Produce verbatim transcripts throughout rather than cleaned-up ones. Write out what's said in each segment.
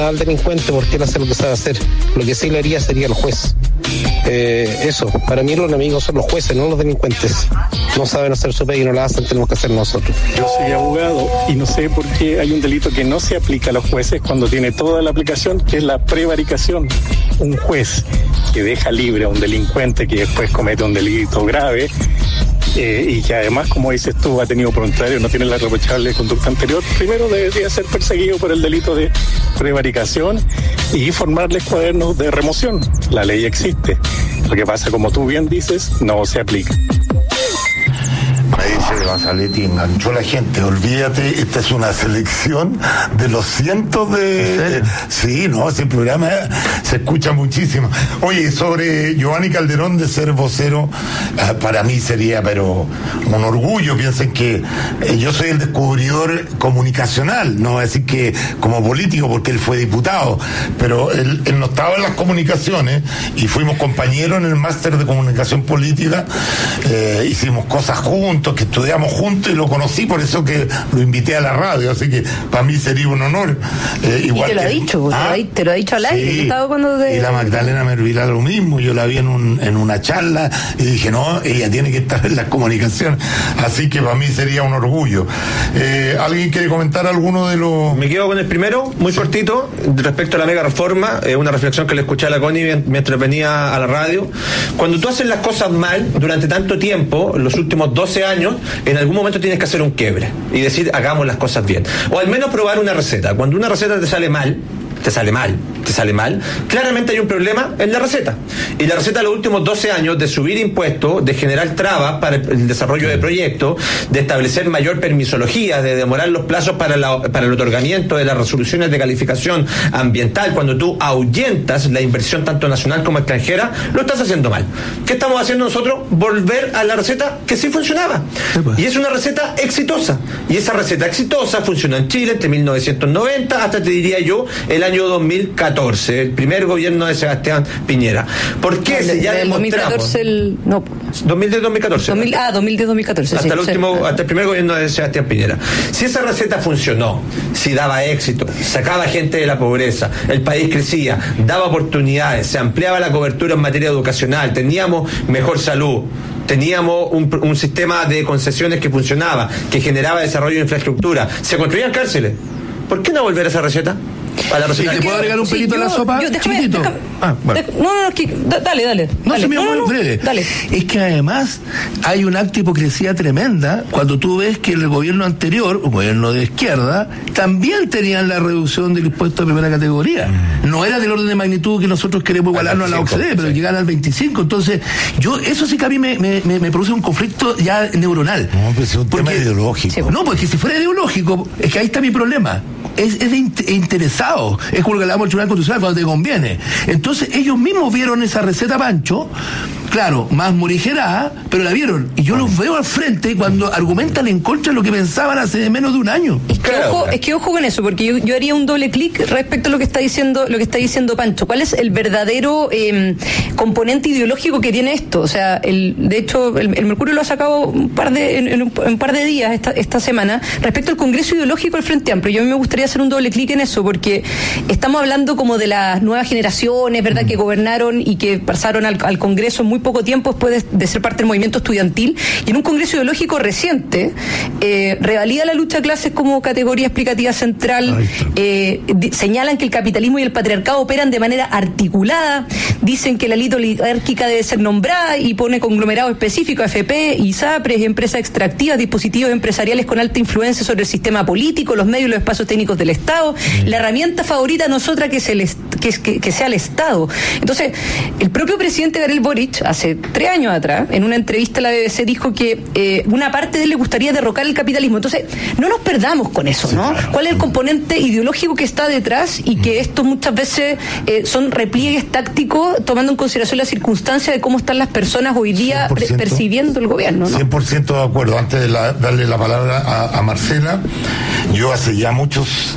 al delincuente porque él hace lo que sabe hacer. Lo que sí le haría sería el juez. Eh, eso, para mí los enemigos son los jueces, no los delincuentes. No saben hacer su pega y no la hacen, tenemos que hacer nosotros. Yo soy abogado y no sé por qué hay un delito que no se aplica a los jueces cuando tiene toda la aplicación, que es la prevaricación. Un juez que deja libre a un delincuente que después comete un delito grave, Eh, y que además, como dices tú, ha tenido voluntario, no tiene la reprochable conducta anterior, primero debería ser perseguido por el delito de prevaricación y formarles cuadernos de remoción. La ley existe. Lo que pasa, como tú bien dices, no se aplica. Ahí dice Gonzaletti, enganchó a la gente. Olvídate, esta es una selección de los cientos de... Eh, sí, no, ese programa se escucha muchísimo. Oye, sobre Giovanni Calderón de ser vocero, eh, para mí sería, pero un orgullo. Piensen que eh, yo soy el descubridor comunicacional, no voy a decir que como político, porque él fue diputado, pero él, él no estaba en las comunicaciones y fuimos compañeros en el máster de comunicación política, eh, hicimos cosas juntos, que estudiamos juntos y lo conocí, por eso que lo invité a la radio, así que para mí sería un honor. Eh, igual y te lo que, ha dicho, ¿ah? te lo ha dicho al aire. Sí, estaba cuando de... y la Magdalena Mervilá lo mismo, yo la vi en, un, en una charla y dije, no, ella tiene que estar en las comunicaciones, así que para mí sería un orgullo. Eh, ¿Alguien quiere comentar alguno de los...? Me quedo con el primero, muy cortito, respecto a la mega reforma, eh, una reflexión que le escuché a la Connie mientras venía a la radio. Cuando tú haces las cosas mal durante tanto tiempo, los últimos doce años, en algún momento tienes que hacer un quiebre y decir, hagamos las cosas bien. O al menos probar una receta. Cuando una receta te sale mal, te sale mal, te sale mal, claramente hay un problema en la receta. Y la receta de los últimos doce años de subir impuestos, de generar trabas para el desarrollo de proyectos, de establecer mayor permisología, de demorar los plazos para, la, para el otorgamiento de las resoluciones de calificación ambiental, cuando tú ahuyentas la inversión tanto nacional como extranjera, lo estás haciendo mal. ¿Qué estamos haciendo nosotros? Volver a la receta que sí funcionaba. Y es una receta exitosa. Y esa receta exitosa funcionó en Chile entre mil novecientos noventa hasta, te diría yo, el año dos mil catorce, el primer gobierno de Sebastián Piñera. ¿Por qué? No, si ya demostramos... dos mil catorce, el... no. dos mil diez, dos mil catorce. dos mil, ah, dos mil diez, dos mil catorce. Hasta sí, el último, sí. hasta el primer gobierno de Sebastián Piñera. Si esa receta funcionó, si daba éxito, sacaba gente de la pobreza, el país crecía, daba oportunidades, se ampliaba la cobertura en materia educacional, teníamos mejor salud, teníamos un, un sistema de concesiones que funcionaba, que generaba desarrollo de infraestructura, se construían cárceles. ¿Por qué no volver a esa receta? A la receta. ¿Y te puedo agregar un sí, pelito yo, a la sopa? Yo, déjame, chiquitito. déjame, ah, bueno. de, no, no, no, que, da, dale, dale. No, dale. se me no, muy no, breve. Dale. Es que además hay un acto de hipocresía tremenda cuando tú ves que el gobierno anterior, un gobierno de izquierda, también tenían la reducción del impuesto de primera categoría. Mm. No era del orden de magnitud que nosotros queremos igualarnos a la O C D E, pero sí. Llegar al veinticinco. Entonces, yo, eso sí que a mí me, me, me produce un conflicto ya neuronal. No, pues es un porque, tema ideológico. Sí, no, porque si fuera ideológico, es que ahí está mi problema. Es, es de in- interesado. Es como lo que hablamos del Tribunal Constitucional cuando te conviene. Entonces, ellos mismos vieron esa receta, Pancho, claro, más morigerada, pero la vieron. Y yo los veo al frente cuando argumentan en contra de lo que pensaban hace menos de un año. Es que, claro. ojo, es que ojo con eso, porque yo, yo haría un doble clic respecto a lo que está diciendo, lo que está diciendo Pancho. ¿Cuál es el verdadero eh, componente ideológico que tiene esto? O sea, el, de hecho, el, el Mercurio lo ha sacado un par de, en, en un, en un par de días esta, esta semana, respecto al Congreso Ideológico del Frente Amplio. Yo a mí me gustaría hacer un doble clic en eso, porque estamos hablando como de las nuevas generaciones, ¿verdad?, que gobernaron y que pasaron al, al Congreso en muy poco tiempo después de, de ser parte del movimiento estudiantil, y en un Congreso Ideológico reciente eh, revalida la lucha de clases como categoría explicativa central, eh, di, señalan que el capitalismo y el patriarcado operan de manera articulada, dicen que la élite oligárquica debe ser nombrada y pone conglomerado específico, A F P, ISAPRES, empresas extractivas, dispositivos empresariales con alta influencia sobre el sistema político, los medios y los espacios técnicos del Estado. La herramienta favorita no es otra que, es el est- que, que, que sea el Estado. Entonces, el propio presidente Gabriel Boric, hace tres años atrás, en una entrevista a la B B C, dijo que eh, una parte de él le gustaría derrocar el capitalismo. Entonces, no nos perdamos con eso, ¿no? Sí, claro. ¿Cuál es el componente ideológico que está detrás? Y que esto muchas veces eh, son repliegues tácticos, tomando en consideración la circunstancia de cómo están las personas hoy día pre- percibiendo el gobierno, ¿no? cien por ciento de acuerdo. Antes de la, darle la palabra a, a Marcela, yo hace ya muchos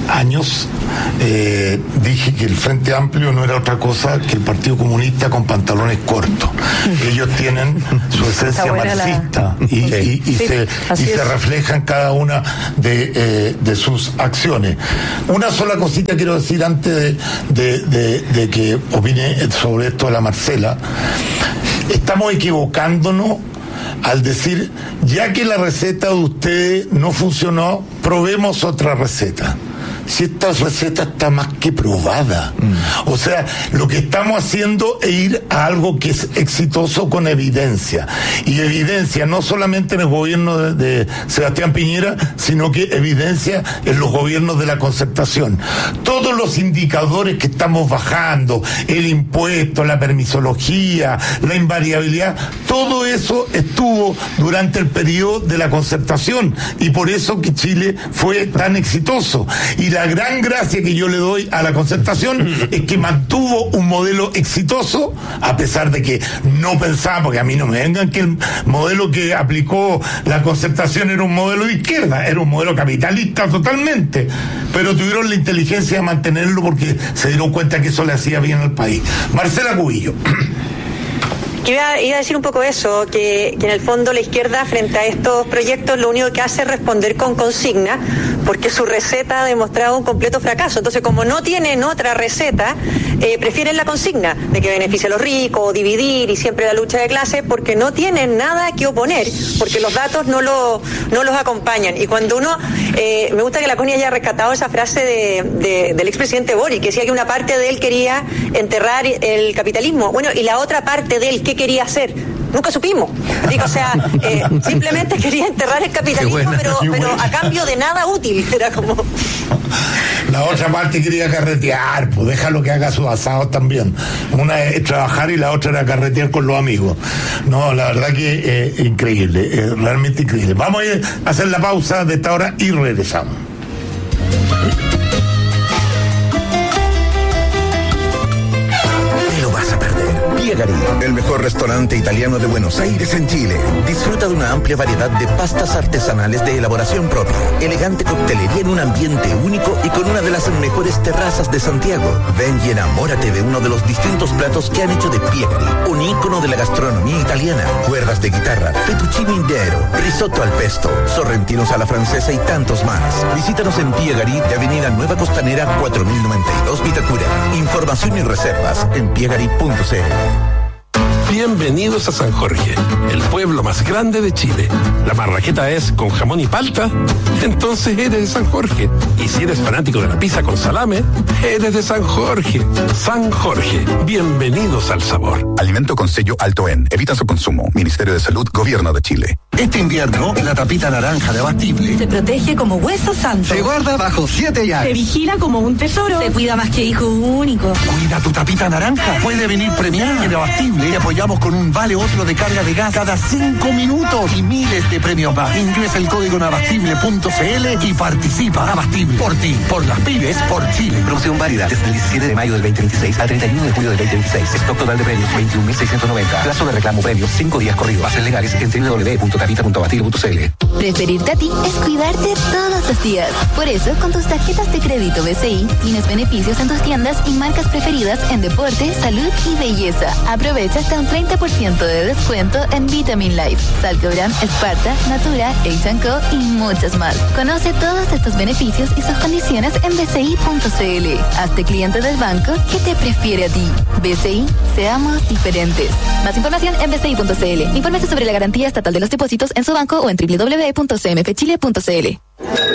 años eh, dije que el Frente Amplio no era otra cosa que el Partido Comunista con pantalones cortos. Ellos tienen su esencia marxista la... y, sí. y, y, sí, se, y se refleja en cada una de, eh, de sus acciones. Una sola cosita quiero decir antes de, de, de, de que opine sobre esto de la Marcela. Estamos equivocándonos al decir, ya que la receta de ustedes no funcionó, probemos otra receta. Si esta receta está más que probada. Mm. O sea, lo que estamos haciendo es ir a algo que es exitoso con evidencia. Y evidencia no solamente en el gobierno de, de Sebastián Piñera, sino que evidencia en los gobiernos de la concertación. Todos los indicadores que estamos bajando, el impuesto, la permisología, la invariabilidad, todo eso estuvo durante el periodo de la concertación. Y por eso que Chile fue tan exitoso. Y la gran gracia que yo le doy a la concertación es que mantuvo un modelo exitoso, a pesar de que no pensábamos, que a mí no me vengan que el modelo que aplicó la concertación era un modelo de izquierda, era un modelo capitalista totalmente, pero tuvieron la inteligencia de mantenerlo porque se dieron cuenta que eso le hacía bien al país. Marcela Cubillo. Iba, iba a decir un poco eso, que, que en el fondo la izquierda frente a estos proyectos lo único que hace es responder con consigna, porque su receta ha demostrado un completo fracaso. Entonces, como no tienen otra receta, eh, prefieren la consigna de que beneficia a los ricos, dividir y siempre la lucha de clases, porque no tienen nada que oponer, porque los datos no, lo, no los acompañan. Y cuando uno, eh, me gusta que la Connie haya rescatado esa frase de, de, del expresidente Boric, que decía que una parte de él quería enterrar el capitalismo. Bueno, y la otra parte de él, ¿qué quería hacer? Nunca supimos. Digo, o sea, eh, simplemente quería enterrar el capitalismo, pero, pero a cambio de nada útil. Era como... La otra parte quería carretear, pues déjalo que haga sus asados también. Una es trabajar y la otra era carretear con los amigos. No, la verdad que eh, increíble, eh, realmente increíble. Vamos a, ir a hacer la pausa de esta hora y regresamos. Piegari, el mejor restaurante italiano de Buenos Aires en Chile. Disfruta de una amplia variedad de pastas artesanales de elaboración propia, elegante coctelería en un ambiente único y con una de las mejores terrazas de Santiago. Ven y enamórate de uno de los distintos platos que han hecho de Piegari, un ícono de la gastronomía italiana. Cuerdas de guitarra, fettuccine intero, risotto al pesto, sorrentinos a la francesa y tantos más. Visítanos en Piegari de Avenida Nueva Costanera cuatro mil noventa y dos Vitacura. Información y reservas en piegari punto c l. Bienvenidos a San Jorge, el pueblo más grande de Chile. La marraqueta es con jamón y palta, entonces eres de San Jorge. Y si eres fanático de la pizza con salame, eres de San Jorge. San Jorge, bienvenidos al sabor. Alimento con sello Alto En, evita su consumo. Ministerio de Salud, Gobierno de Chile. Este invierno, la tapita naranja de Abastible se protege como hueso santo. Se guarda bajo siete llaves. Se vigila como un tesoro. Se cuida más que hijo único. Cuida tu tapita naranja. Puede venir premiada en Abastible y apoyamos con un vale otro de carga de gas cada cinco minutos y miles de premios más. Ingresa el código en abastible punto c l y participa. Abastible, por ti, por las pibes, por Chile. Promoción válida desde el diecisiete de mayo del veinte veintiséis al treinta y uno de julio del veinte veintiséis. Stock total de premios veintiún mil seiscientos noventa. Plazo de reclamo premios cinco días corridos. Bases legales en doble u doble u doble u punto tapita punto abastible punto c l. Preferirte a ti es cuidarte todos los días. Por eso, con tus tarjetas de crédito B C I, tienes beneficios en tus tiendas y marcas preferidas en deporte, salud y belleza. Aprovecha hasta un treinta por ciento de descuento en Vitamin Life, Salcobran, Esparta, Natura, H and Co y muchas más. Conoce todos estos beneficios y sus condiciones en b c i punto c l. Hazte cliente del banco que te prefiere a ti. B C I, seamos diferentes. Más información en b c i punto c l. Infórmese sobre la garantía estatal de los depósitos en su banco o en doble u doble u doble u punto c m f chile punto c l.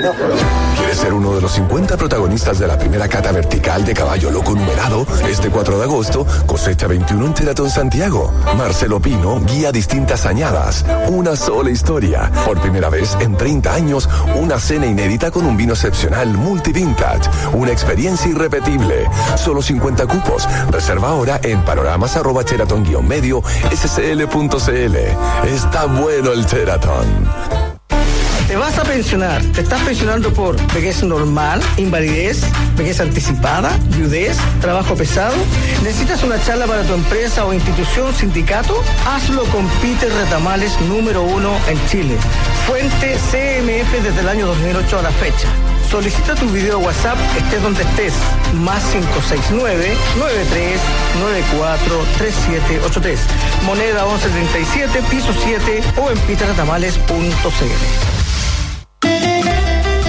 ¿Quieres ser uno de los cincuenta protagonistas de la primera cata vertical de caballo loco numerado? Este cuatro de agosto, cosecha veintiuno en Teratón Santiago. Marcelo Pino guía distintas añadas. Una sola historia. Por primera vez en treinta años, una cena inédita con un vino excepcional multi-vintage. Una experiencia irrepetible. Solo cincuenta cupos. Reserva ahora en panoramas arroba teratón guión medio s c l punto c l. Está bueno el Teratón. Te vas a pensionar, te estás pensionando por vejez normal, invalidez, vejez anticipada, viudez, trabajo pesado. ¿Necesitas una charla para tu empresa o institución, sindicato? Hazlo con Peter Retamales, número uno en Chile. Fuente C M F desde el año dos mil ocho a la fecha. Solicita tu video WhatsApp, estés donde estés. Más cinco seis nueve, nueve tres nueve cuatro, tres siete ocho tres. Moneda once treinta y siete, piso siete o en pitaratamales punto c l.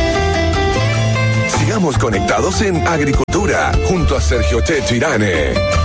Sigamos conectados en Agricultura junto a Sergio Checho Irane.